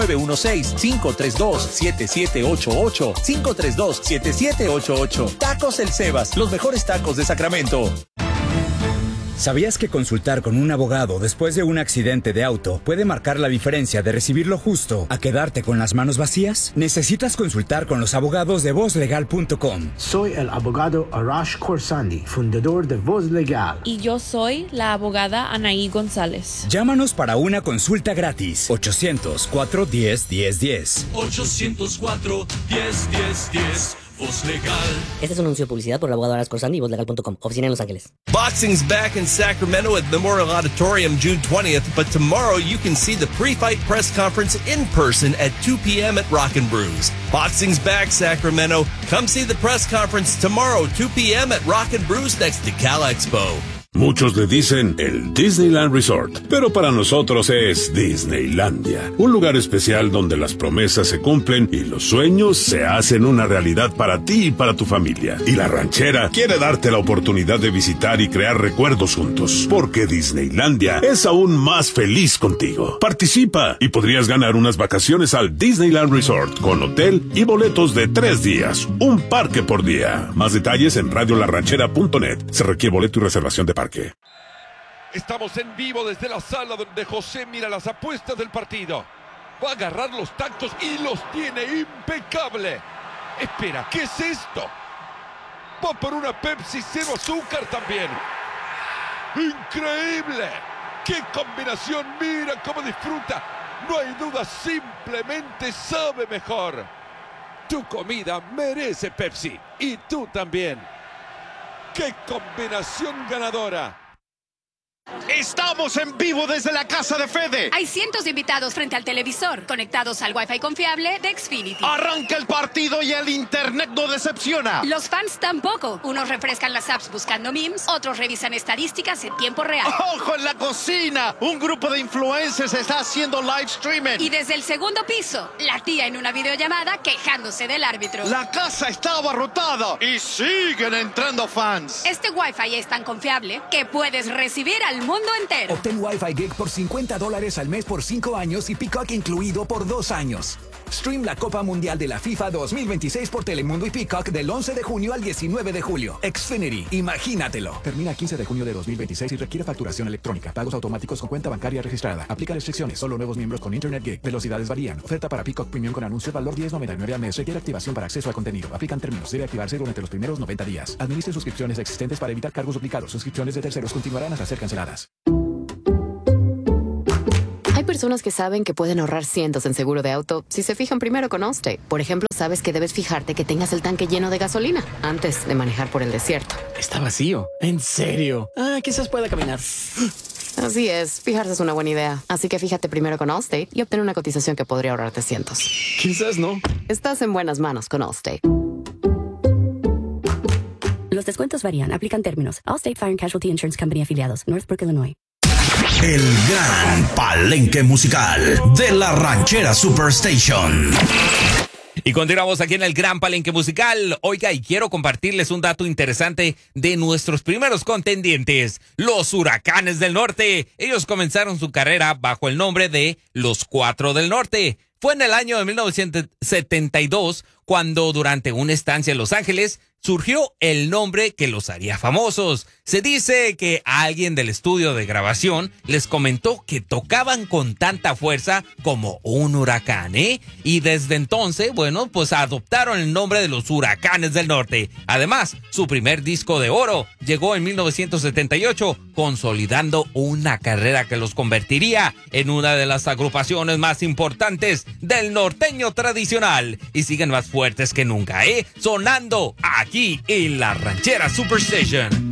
916-532-7788. 532-7788. Tacos El Sebas, los mejores tacos de Sacramento. ¿Sabías que consultar con un abogado después de un accidente de auto puede marcar la diferencia de recibir lo justo a quedarte con las manos vacías? Necesitas consultar con los abogados de VozLegal.com. Soy el abogado Arash Khorsandi, fundador de Voz Legal. Y yo soy la abogada Anaí González. Llámanos para una consulta gratis. 800-410-1010. 800-410-1010. Voz Legal. Este es un anuncio de publicidad por el abogado Arash Khorsandi y VozLegal.com. Oficina en Los Ángeles. Boxing's back in Sacramento at Memorial Auditorium June 20th, but tomorrow you can see the pre-fight press conference in person at 2 p.m. at Rockin' Brews. Boxing's back, Sacramento. Come see the press conference tomorrow, 2 p.m. at Rockin' Brews next to Cal Expo. Muchos le dicen el Disneyland Resort, pero para nosotros es Disneylandia, un lugar especial donde las promesas se cumplen y los sueños se hacen una realidad para ti y para tu familia. Y La Ranchera quiere darte la oportunidad de visitar y crear recuerdos juntos, porque Disneylandia es aún más feliz contigo. Participa y podrías ganar unas vacaciones al Disneyland Resort con hotel y boletos de 3 días, un parque por día. Más detalles en radiolarranchera.net. Se requiere boleto y reservación de parque. Estamos en vivo desde la sala donde José mira las apuestas del partido. Va a agarrar los tactos y los tiene impecable. Espera, ¿qué es esto? Va por una Pepsi cero azúcar también. ¡Increíble! ¡Qué combinación! Mira cómo disfruta. No hay duda, simplemente sabe mejor. Tu comida merece Pepsi. Y tú también. ¡Qué combinación ganadora! Estamos en vivo desde la casa de Fede. Hay cientos de invitados frente al televisor, conectados al Wi-Fi confiable de Xfinity. Arranca el partido y el internet no decepciona. Los fans tampoco. Unos refrescan las apps buscando memes, otros revisan estadísticas en tiempo real. ¡Ojo en la cocina! Un grupo de influencers está haciendo live streaming. Y desde el segundo piso, la tía en una videollamada quejándose del árbitro. La casa está abarrotada y siguen entrando fans. Este Wi-Fi es tan confiable que puedes recibir al mundo entero. Obtén Wi-Fi Gig por $50 al mes por 5 años y Peacock incluido por 2 años. Stream la Copa Mundial de la FIFA 2026 por Telemundo y Peacock del 11 de junio al 19 de julio. Xfinity, imagínatelo. Termina el 15 de junio de 2026 y requiere facturación electrónica. Pagos automáticos con cuenta bancaria registrada. Aplica restricciones. Solo nuevos miembros con Internet Gig. Velocidades varían. Oferta para Peacock Premium con anuncio. Valor $10.99 al mes. Requiere activación para acceso a contenido. Aplican términos. Debe activarse durante los primeros 90 días. Administre suscripciones existentes para evitar cargos duplicados. Suscripciones de terceros continuarán hasta ser canceladas. Hay personas que saben que pueden ahorrar cientos en seguro de auto si se fijan primero con Allstate. Por ejemplo, sabes que debes fijarte que tengas el tanque lleno de gasolina antes de manejar por el desierto. Está vacío. ¿En serio? Quizás pueda caminar. Así es, fijarse es una buena idea. Así que fíjate primero con Allstate y obtén una cotización que podría ahorrarte cientos. Quizás no. Estás en buenas manos con Allstate. Los descuentos varían. Aplican términos. Allstate Fire and Casualty Insurance Company afiliados. Northbrook, Illinois. El gran palenque musical de la Ranchera Superstation. Y continuamos aquí en el Gran Palenque Musical. Oiga, y quiero compartirles un dato interesante de nuestros primeros contendientes, los Huracanes del Norte. Ellos comenzaron su carrera bajo el nombre de Los Cuatro del Norte. Fue en el año de 1972 cuando durante una estancia en Los Ángeles surgió el nombre que los haría famosos. Se dice que alguien del estudio de grabación les comentó que tocaban con tanta fuerza como un huracán, Y desde entonces, pues adoptaron el nombre de los Huracanes del Norte. Además, su primer disco de oro llegó en 1978, consolidando una carrera que los convertiría en una de las agrupaciones más importantes del norteño tradicional. Y siguen más fuertes que nunca, sonando aquí en la Ranchera Superstation.